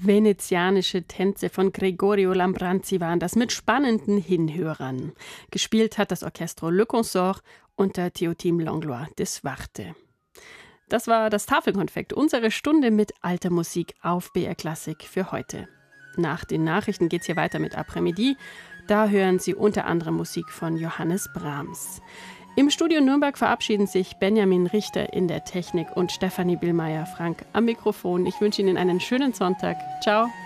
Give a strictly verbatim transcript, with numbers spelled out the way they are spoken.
Venezianische Tänze von Gregorio Lambrandi waren das mit spannenden Hinhörern. Gespielt hat das Orchestro Le Consort unter Théotime Langlois de Swarte. Das war das Tafelkonfekt, unsere Stunde mit alter Musik auf B R Klassik für heute. Nach den Nachrichten geht's hier weiter mit Après-Midi. Da hören Sie unter anderem Musik von Johannes Brahms. Im Studio Nürnberg verabschieden sich Benjamin Richter in der Technik und Stefanie Billmeier-Frank am Mikrofon. Ich wünsche Ihnen einen schönen Sonntag. Ciao.